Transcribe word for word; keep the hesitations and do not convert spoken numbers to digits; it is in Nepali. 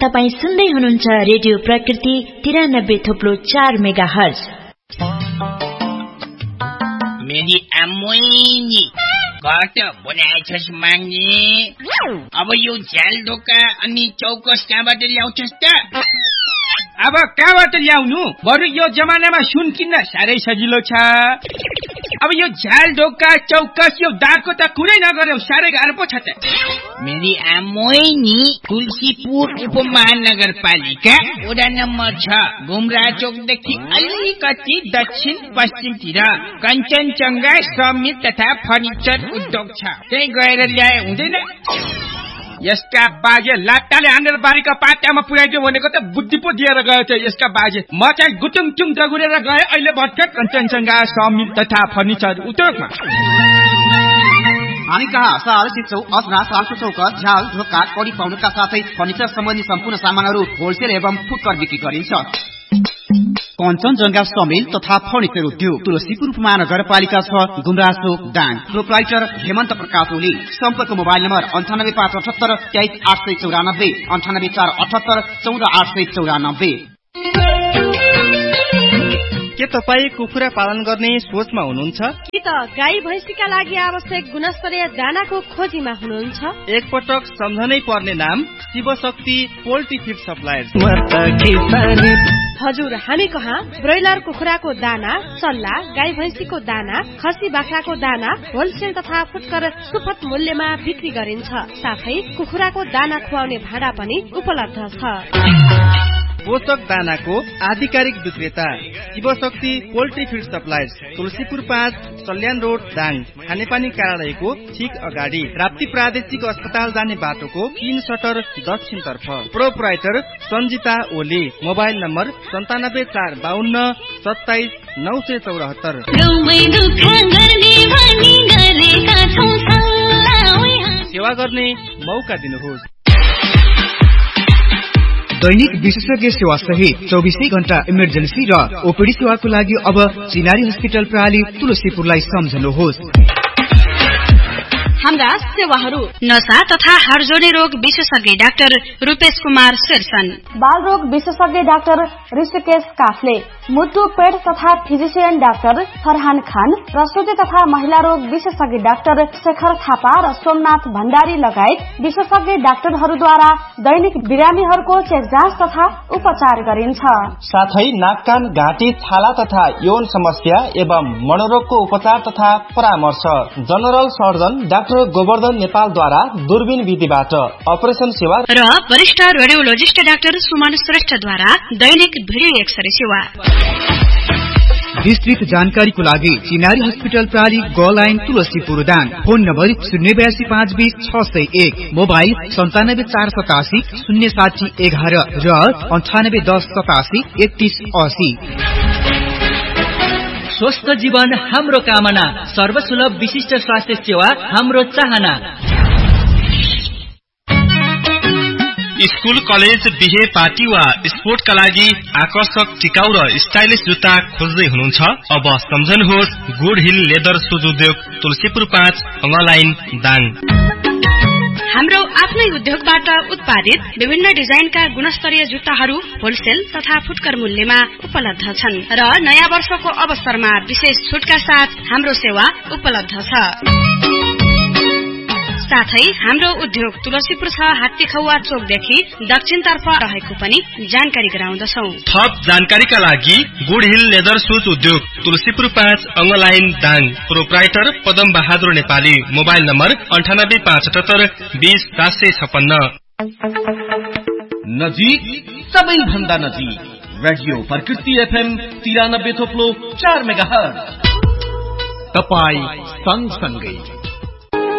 तपाईँ सुन्दै हुनुहुन्छ रेडियो प्रकृति तिरानब्बे थोप्लो चार मेगा हर्ज। मेरी आमोइनी घट बनाएछस् माग्ने, अब यो झ्याल ढोका अनि चौकस कहाँबाट ल्याउँछस् त? अब कहाँबाट ल्याउनु? बरु यो जमानामा सुन किन्न साह्रै सजिलो छ। अब यो झ्याल ढोका चौकस यो दागको त कुरै नगर्यो, साह्रै गाह्रो पो छ त। मेरी आमोइनी तुलसीपुर उपमहानगरपालिका वडा नम्बर छ, घुमरा चोकदेखि अलिकति दक्षिण पश्चिमतिर कञ्चनजङ्घा समित तथा फर्निचर उद्योग छ, त्यही गएर ल्याए हुँदैन? यसका बाजे लाट्टाले हानेर बारीका पात्यामा पुर्याइदियो भनेको त बुद्धि पो दिएर गयो थियो यसका बाजे। म चाहिँ गुटुङचुङ दगुरेर गए, अहिले भर्खर कञ्चनजङ्घा समित तथा फर्निचर उद्योगमा। हामी कहाँ साल सिक्छौ असना सालको चौका झ्याल ढोका कडी पाउनुका साथै फर्निचर सम्बन्धी सम्पूर्ण सामानहरू होलसेल एवं फुटकर बिक्री गरिन्छ। कञ्चनजङ्घा समिल तथा फर्निचर उद्योग, तुलसीपुर उपमहानगरपालिका छ, गुमरासो दाङ। प्रोप्राइटर हेमन्त प्रकाश ओली। सम्पर्क मोबाइल नम्बर अन्ठानब्बे पाँच अठहत्तर तेइस आठ सय चौरानब्बे, अन्ठानब्बे चार अठहत्तर चौध आठ सय चौरानब्बे। के तपाईँ कुखुरा पालन गर्ने सोचमा हुनुहुन्छ? कि त गाई भैँसीका लागि आवश्यक गुणस्तरीय दानाको खोजीमा हुनुहुन्छ? एकपटक सम्झनै पर्ने नाम शिवशक्ति पोल्ट्री फिड सप्लायर्स। हजुर, हामी कहाँ ब्रोइलर कुखुराको दाना, चल्ला, गाई भैँसीको दाना, खसी बाख्राको दाना होलसेल तथा फुटकर सुपथ मूल्यमा बिक्री गरिन्छ। साथै कुखुराको दाना खुवाउने भाडा पनि उपलब्ध छ। पोषक दानाको आधिकारिक विक्रेता Shivshakti poultry feed suppliers, Tulsipur पाँच, सल्यान रोड, दाङ। खानेपानी कार्यालयको ठिक अगाडि, राप्ती प्रादेशिक अस्पताल जाने बाटोको तीन सटर दक्षिण तर्फ। Proprietor Sanjita Oli. Mobile number सन्तानब्बे चार बाहन्न सत्ताइस नौ सय चौरात्तर। सेवा गर्ने मौका दिनुहोस्। दैनिक विशेषज्ञ सेवा सहित चौबिसै घण्टा इमर्जेन्सी र ओपीडी सेवाको लागि अब चिनारी हस्पिटल प्रणाली तुलसीपुरलाई सम्झनुहोस्। हाम्रा सेवाहरू: नशा तथा हाडजोड्ने रोग विशेषज्ञ डाक्टर रूपेश कुमार शेरसन, बाल रोग विशेषज्ञ डाक्टर ऋषिकेश काफले, मुटु पेट तथा फिजिशियन डाक्टर फरहान खान, प्रसुति तथा महिला रोग विशेषज्ञ डाक्टर शेखर थापा र सोमनाथ भण्डारी लगायत विशेषज्ञ डाक्टरहरूद्वारा दैनिक बिरामीहरूको चेक जाँच तथा उपचार गरिन्छ। साथै नाक कान घाँटी छाला तथा यौन समस्या एवं मनोरोगको उपचार तथा परामर्श जनरल सर्जन डाक्टर गोवर्धन नेपालद्वारा दूरबीन विधिबाट अपरेसन सेवा र वरिष्ठ रेडियोलोजिस्ट डाक्टर सुमन श्रेष्ठद्वारा दैनिक भिडियो एक्सरे सेवा। विस्तृत जानकारीको लागि चिनारी हस्पिटल प्रणाली ग line Tulsipur Dang. Phone number शून्य बयासी पाँच बीस छ सय एक, मोबाइल सन्तानब्बे चार सतासी शून्य साठी एघार र अन्ठानब्बे दस सतासी एकतीस असी। स्वस्थ जीवन हाम्रो कामना, सर्वसुलभ विशिष्ट स्वास्थ्य सेवा हाम्रो चाहना। स्कूल, कलेज, बिहे पार्टी वा स्पोर्टका लागि आकर्षक, टिकाउ र स्टाइलिश जुत्ता खोज्दै हुनुहुन्छ? अब सम्झनुहोस् गुड हिल लेदर सुज उद्योग, तुलसीपुर पाँच, लाइन, दाङ। हाम्रो आफ्नै उद्योगबाट उत्पादित विभिन्न डिजाइनका गुणस्तरीय जुत्ताहरू होलसेल तथा फुटकर मूल्यमा उपलब्ध छन् र नयाँ वर्षको अवसरमा विशेष छुटका साथ हाम्रो सेवा उपलब्ध छ। साथै हाम्रो उद्योग तुलसीपुर छ, हात्तीखौवा चोकदेखि दक्षिणतर्फ रहेको पनि जानकारी गराउँदछौ। थप जानकारीका लागि गुड हिल लेदर सुज उद्योग, तुलसीपुर पाँच, line, Dang. Proprietor Padam Bahadur Nepali. Mobile number अन्ठानब्बे पाँच अठहत्तर बीस सात सय छप्पन्न। नजिक, सबैभन्दा नजिक, रेडियो प्रकृति एफएम तिरानब्बे थोप्लो चार मेगा हर्ज। तपाई सँगसँगै